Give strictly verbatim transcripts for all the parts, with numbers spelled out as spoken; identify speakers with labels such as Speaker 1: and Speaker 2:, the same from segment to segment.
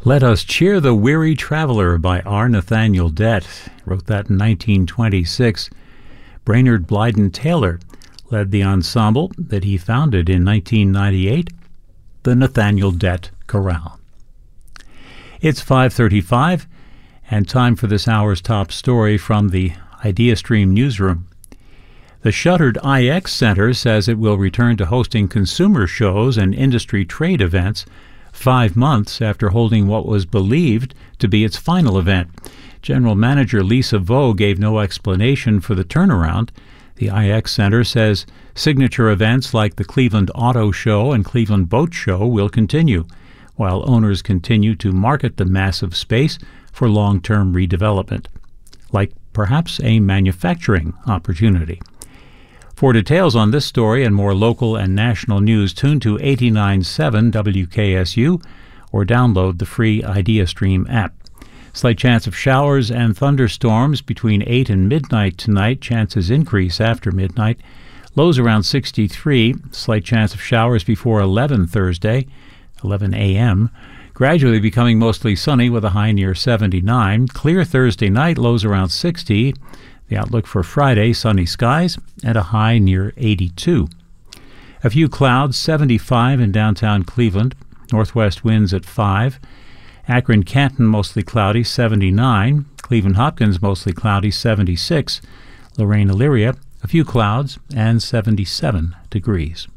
Speaker 1: Let Us Cheer the Weary Traveler by R. Nathaniel Dett. Wrote that in nineteen twenty-six. Brainerd Blyden Taylor led the ensemble that he founded in nineteen ninety-eight, the Nathaniel Dett Chorale. It's five thirty-five, and time for this hour's top story from the IdeaStream newsroom. The shuttered I X Center says it will return to hosting consumer shows and industry trade events five months after holding what was believed to be its final event. General Manager Lisa Vo gave no explanation for the turnaround. The I X Center says signature events like the Cleveland Auto Show and Cleveland Boat Show will continue, while owners continue to market the massive space for long-term redevelopment, like perhaps a manufacturing opportunity. For details on this story and more local and national news, tune to eighty-nine point seven W K S U or download the free IdeaStream app. Slight chance of showers and thunderstorms between eight and midnight tonight. Chances increase after midnight. Lows around sixty-three. Slight chance of showers before eleven Thursday, eleven a m Gradually becoming mostly sunny with a high near seventy-nine. Clear Thursday night, lows around sixty. The outlook for Friday, sunny skies and a high near eighty-two. A few clouds, seventy-five in downtown Cleveland. Northwest winds at five. Akron, Canton, mostly cloudy, seventy-nine. Cleveland, Hopkins, mostly cloudy, seventy-six. Lorraine, Elyria, a few clouds and seventy-seven degrees.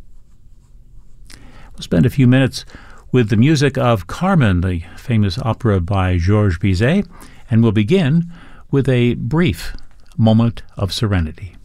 Speaker 1: We'll spend a few minutes with the music of Carmen, the famous opera by Georges Bizet, and we'll begin with a brief moment of serenity.